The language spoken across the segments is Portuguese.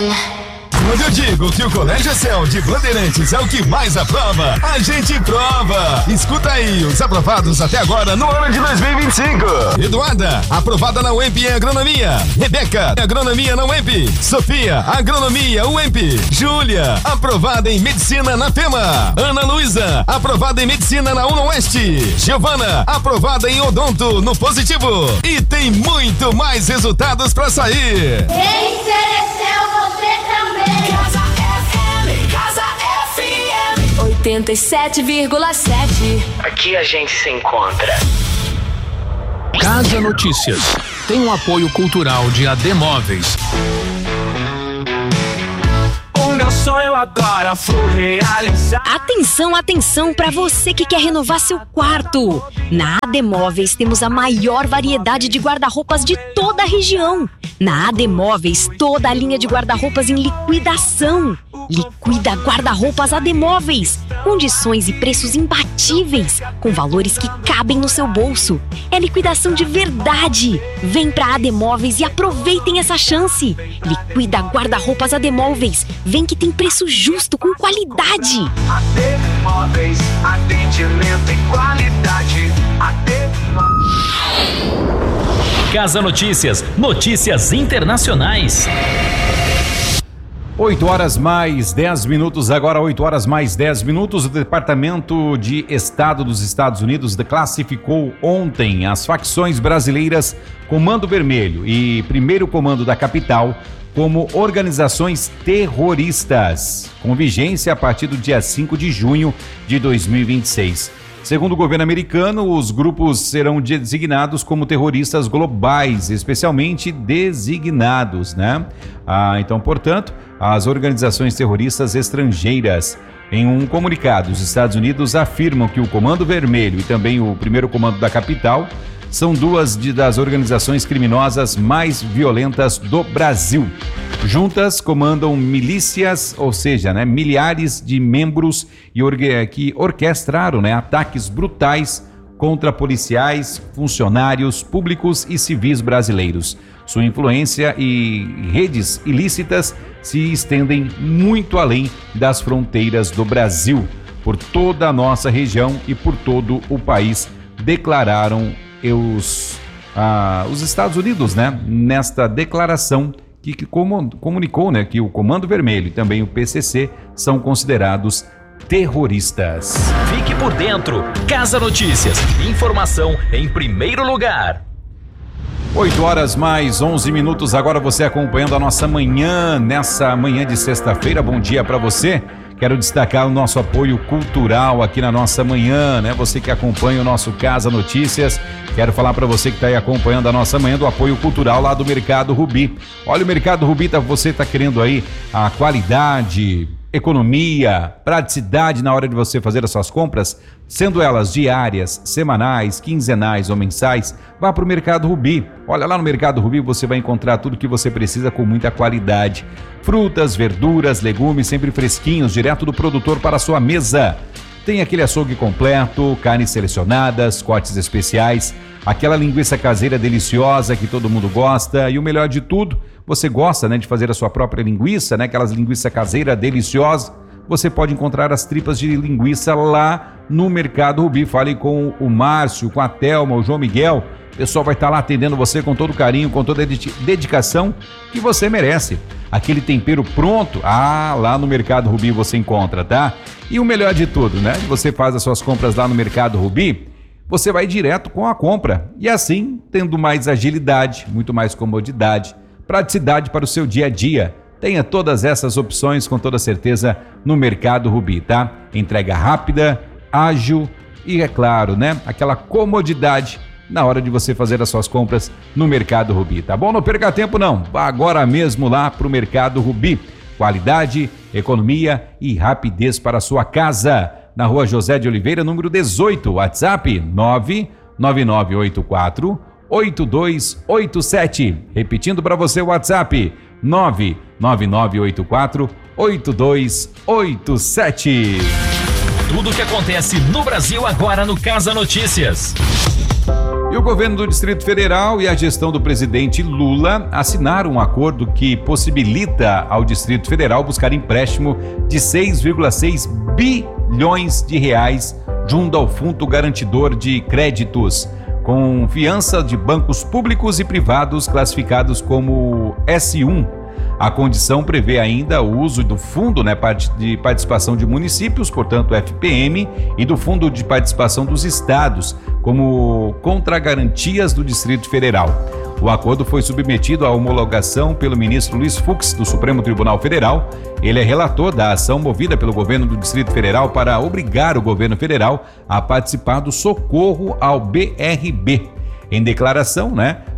Quando eu digo que o Colégio Excel de Bandeirantes é o que mais aprova, a gente prova. Escuta aí os aprovados até agora no ano de 2025. Eduarda, aprovada na UEMP em Agronomia. Rebeca, Agronomia na UEMP. Sofia, Agronomia UEMP. Júlia, aprovada em Medicina na FEMA. Ana Luísa, aprovada em Medicina na UNOeste. Giovana, aprovada em Odonto no Positivo. E tem muito mais resultados pra sair. Quem mereceu você também. Casa FM, Casa FM 87,7. Aqui a gente se encontra. Casa Notícias tem um apoio cultural de AD Móveis. O meu sonho agora foi realizar. Atenção, atenção para você que quer renovar seu quarto. Na AD Móveis temos a maior variedade de guarda-roupas de toda a região. Na AD Móveis, toda a linha de guarda-roupas em liquidação. Liquida guarda-roupas AD Móveis. Condições e preços imbatíveis, com valores que cabem no seu bolso. É liquidação de verdade. Vem pra AD Móveis e aproveitem essa chance. Liquida guarda-roupas AD Móveis. Vem que tem preço justo com qualidade. AD Móveis, atendimento e qualidade. AD Casa Notícias, notícias internacionais. 8 horas mais 10 minutos, agora 8 horas mais 10 minutos. O Departamento de Estado dos Estados Unidos classificou ontem as facções brasileiras Comando Vermelho e Primeiro Comando da Capital como organizações terroristas, com vigência a partir do dia 5 de junho de 2026. Segundo o governo americano, os grupos serão designados como terroristas globais, especialmente designados, né? Então, portanto, as organizações terroristas estrangeiras. Em um comunicado, os Estados Unidos afirmam que o Comando Vermelho e também o Primeiro Comando da Capital são duas das organizações criminosas mais violentas do Brasil. Juntas comandam milícias, ou seja, milhares de membros que orquestraram ataques brutais contra policiais, funcionários públicos e civis brasileiros. Sua influência e redes ilícitas se estendem muito além das fronteiras do Brasil, por toda a nossa região e por todo o país, declararam os Estados Unidos, nesta declaração que comunicou, que o Comando Vermelho e também o PCC são considerados terroristas. Fique por dentro. Casa Notícias. Informação em primeiro lugar. 8 horas mais 11 minutos, agora você acompanhando a nossa manhã, nessa manhã de sexta-feira. Bom dia para você. Quero destacar o nosso apoio cultural aqui na nossa manhã, Você que acompanha o nosso Casa Notícias. Quero falar para você que está aí acompanhando a nossa manhã do apoio cultural lá do Mercado Rubi. Olha, o Mercado Rubi, você está querendo aí a qualidade, economia, praticidade na hora de você fazer as suas compras, sendo elas diárias, semanais, quinzenais ou mensais, vá para o Mercado Rubi. Olha, lá no Mercado Rubi você vai encontrar tudo que você precisa com muita qualidade. Frutas, verduras, legumes sempre fresquinhos, direto do produtor para a sua mesa. Tem aquele açougue completo, carnes selecionadas, cortes especiais, aquela linguiça caseira deliciosa que todo mundo gosta e o melhor de tudo, você gosta de fazer a sua própria linguiça, aquelas linguiça caseira deliciosa, você pode encontrar as tripas de linguiça lá no Mercado Rubi. Fale com o Márcio, com a Thelma, o João Miguel, o pessoal vai estar lá atendendo você com todo carinho, com toda a dedicação que você merece. Aquele tempero pronto, lá no Mercado Rubi você encontra, tá? E o melhor de tudo, Você faz as suas compras lá no Mercado Rubi, você vai direto com a compra. E assim, tendo mais agilidade, muito mais comodidade, praticidade para o seu dia a dia. Tenha todas essas opções com toda certeza no Mercado Rubi, tá? Entrega rápida, ágil e, é claro, aquela comodidade na hora de você fazer as suas compras no Mercado Rubi, tá bom? Não perca tempo não, vá agora mesmo lá para o Mercado Rubi. Qualidade, economia e rapidez para a sua casa. Na Rua José de Oliveira, número 18, WhatsApp 99984-8287. Repetindo para você o WhatsApp 99984-8287. Tudo o que acontece no Brasil agora no Casa Notícias. E o governo do Distrito Federal e a gestão do presidente Lula assinaram um acordo que possibilita ao Distrito Federal buscar empréstimo de 6,6 bilhões de reais junto ao Fundo Garantidor de Créditos, com fiança de bancos públicos e privados classificados como S1. A condição prevê ainda o uso do Fundo de Participação de Municípios, portanto FPM, e do Fundo de Participação dos Estados, como contragarantias do Distrito Federal. O acordo foi submetido à homologação pelo ministro Luiz Fux, do Supremo Tribunal Federal. Ele é relator da ação movida pelo governo do Distrito Federal para obrigar o governo federal a participar do socorro ao BRB. Em declaração,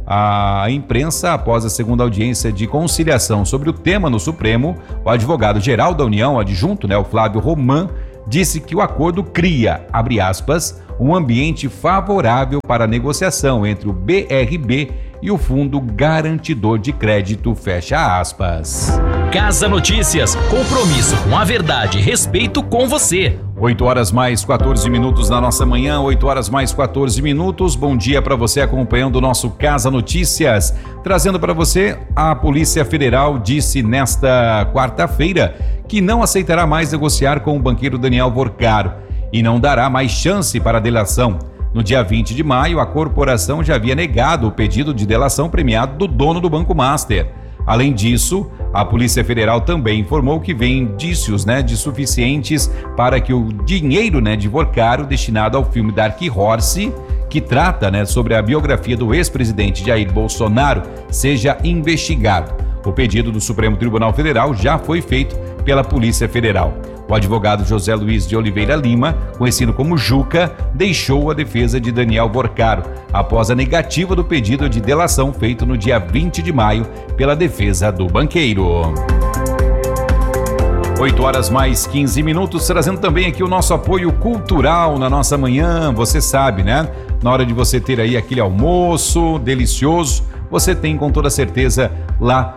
a imprensa, após a segunda audiência de conciliação sobre o tema no Supremo, o advogado-geral da União, adjunto, o Flávio Roman, disse que o acordo cria, abre aspas, um ambiente favorável para a negociação entre o BRB e o Fundo Garantidor de Crédito, fecha aspas. Casa Notícias, compromisso com a verdade e respeito com você. 8 horas mais 14 minutos na nossa manhã, 8 horas mais 14 minutos. Bom dia para você acompanhando o nosso Casa Notícias. Trazendo para você, a Polícia Federal disse nesta quarta-feira que não aceitará mais negociar com o banqueiro Daniel Vorcaro e não dará mais chance para a delação. No dia 20 de maio, a corporação já havia negado o pedido de delação premiado do dono do Banco Master. Além disso, a Polícia Federal também informou que vem indícios de suficientes para que o dinheiro de Vorcaro destinado ao filme Dark Horse, que trata sobre a biografia do ex-presidente Jair Bolsonaro, seja investigado. O pedido do Supremo Tribunal Federal já foi feito pela Polícia Federal. O advogado José Luiz de Oliveira Lima, conhecido como Juca, deixou a defesa de Daniel Vorcaro após a negativa do pedido de delação feito no dia 20 de maio pela defesa do banqueiro. 8 horas mais 15 minutos, trazendo também aqui o nosso apoio cultural na nossa manhã. Você sabe, na hora de você ter aí aquele almoço delicioso, você tem com toda certeza lá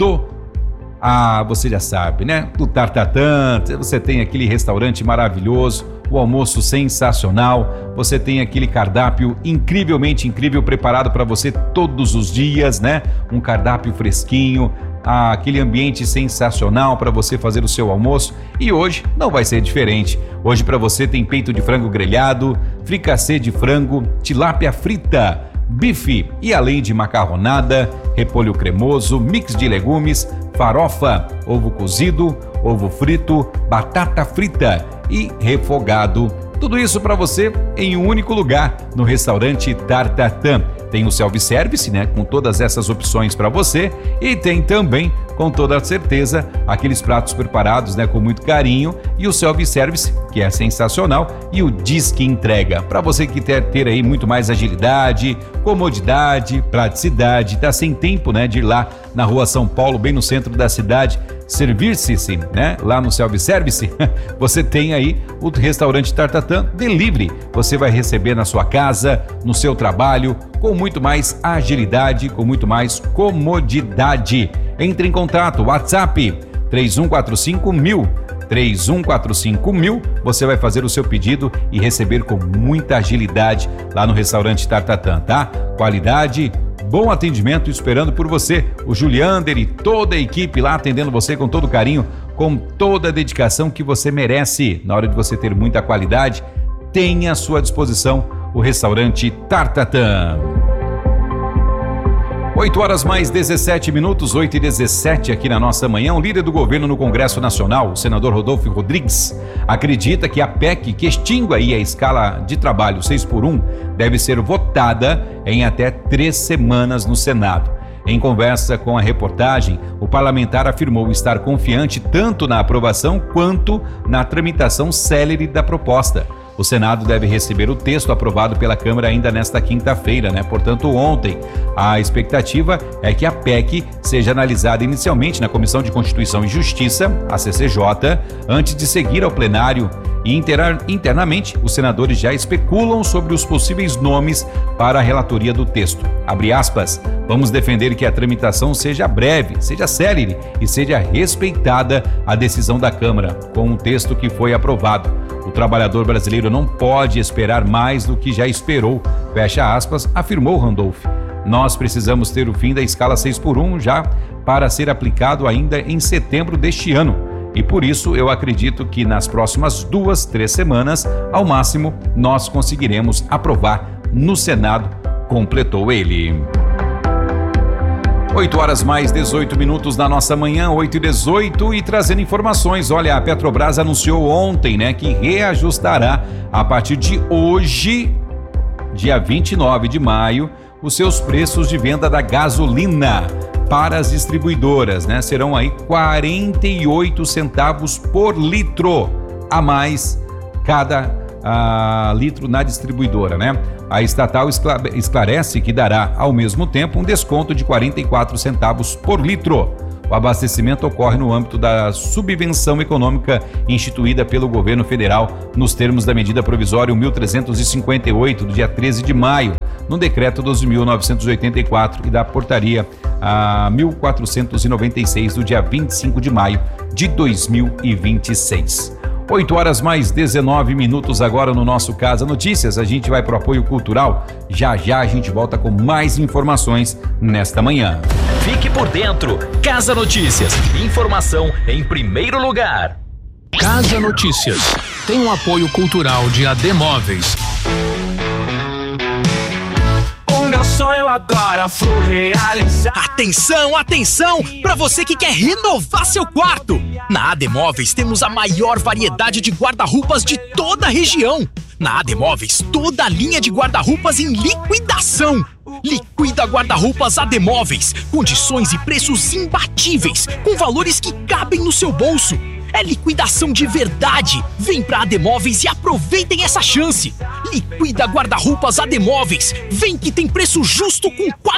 você já sabe, do Tartatã, você tem aquele restaurante maravilhoso, o almoço sensacional, você tem aquele cardápio incrivelmente incrível preparado para você todos os dias, um cardápio fresquinho, aquele ambiente sensacional para você fazer o seu almoço, e hoje não vai ser diferente. Hoje para você tem peito de frango grelhado, fricassê de frango, tilápia frita, bife e além de macarronada, repolho cremoso, mix de legumes, farofa, ovo cozido, ovo frito, batata frita e refogado. Tudo isso para você em um único lugar, no restaurante Tartatã. Tem o self-service, com todas essas opções para você, e tem também, com toda certeza, aqueles pratos preparados, com muito carinho, e o self-service, que é sensacional, e o Disque Entrega, para você que quer ter aí muito mais agilidade, comodidade, praticidade, tá sem tempo, de ir lá na Rua São Paulo, bem no centro da cidade, servir-se, lá no self-service, você tem aí o restaurante Tartatã Delivery. Você vai receber na sua casa, no seu trabalho, com muito mais agilidade, com muito mais comodidade. Entre em contato, WhatsApp 3145.000, 3145.000, você vai fazer o seu pedido e receber com muita agilidade lá no restaurante Tartatã, tá? Qualidade, bom atendimento esperando por você. O Juliander e toda a equipe lá atendendo você com todo carinho, com toda a dedicação que você merece. Na hora de você ter muita qualidade, tenha à sua disposição o restaurante Tartatã. 8 horas mais 17 minutos, 8h17 aqui na nossa manhã. O líder do governo no Congresso Nacional, o senador Rodolfo Rodrigues, acredita que a PEC que extingue aí a escala de trabalho 6x1 deve ser votada em até 3 semanas no Senado. Em conversa com a reportagem, o parlamentar afirmou estar confiante tanto na aprovação quanto na tramitação célere da proposta. O Senado deve receber o texto aprovado pela Câmara ainda nesta quinta-feira, portanto ontem. A expectativa é que a PEC seja analisada inicialmente na Comissão de Constituição e Justiça, a CCJ, antes de seguir ao plenário. E internamente, os senadores já especulam sobre os possíveis nomes para a relatoria do texto. Abre aspas, vamos defender que a tramitação seja breve, seja célere e seja respeitada a decisão da Câmara, com o texto que foi aprovado. O trabalhador brasileiro não pode esperar mais do que já esperou, fecha aspas, afirmou Randolph. Nós precisamos ter o fim da escala 6x1 já para ser aplicado ainda em setembro deste ano. E por isso eu acredito que nas próximas 2-3 semanas, ao máximo, nós conseguiremos aprovar no Senado, completou ele. 8 horas mais 18 minutos na nossa manhã, 8h18, e trazendo informações. Olha, a Petrobras anunciou ontem, que reajustará a partir de hoje, dia 29 de maio, os seus preços de venda da gasolina para as distribuidoras, Serão aí 48 centavos por litro a mais cada litro na distribuidora, A estatal esclarece que dará, ao mesmo tempo, um desconto de 44 centavos por litro. O abastecimento ocorre no âmbito da subvenção econômica instituída pelo governo federal nos termos da medida provisória 1358, do dia 13 de maio, no decreto 12.984 e da portaria 1496, do dia 25 de maio de 2026. 8 horas mais 19 minutos agora no nosso Casa Notícias. A gente vai para o apoio cultural. Já já a gente volta com mais informações nesta manhã. Fique por dentro. Casa Notícias. Informação em primeiro lugar. Casa Notícias. Tem um apoio cultural de AD Móveis. Meu sonho agora foi realizar. Atenção, atenção! Para você que quer renovar seu quarto. Na AD Móveis temos a maior variedade de guarda-roupas de toda a região. Na AD Móveis, toda a linha de guarda-roupas em liquidação. Liquida guarda-roupas AD Móveis. Condições e preços imbatíveis, com valores que cabem no seu bolso. É liquidação de verdade. Vem pra AD Móveis e aproveitem essa chance. Liquida guarda-roupas AD Móveis. Vem que tem preço justo com qualidade.